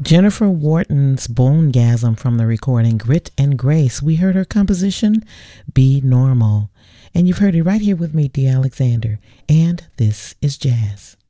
Jennifer Wharton's Bonegasm from the recording Grit and Grace. We heard her composition, Be Normal. And you've heard it right here with me, D. Alexander. And this is Jazz.